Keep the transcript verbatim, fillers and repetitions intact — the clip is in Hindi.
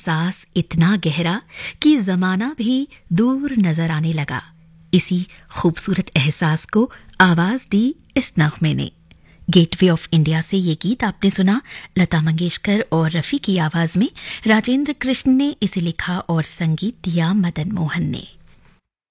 एहसास इतना गहरा कि जमाना भी दूर नजर आने लगा। इसी खूबसूरत एहसास को आवाज दी इस नगमे ने। गेटवे ऑफ इंडिया से ये गीत आपने सुना लता मंगेशकर और रफी की आवाज में। राजेंद्र कृष्ण ने इसे लिखा और संगीत दिया मदन मोहन ने।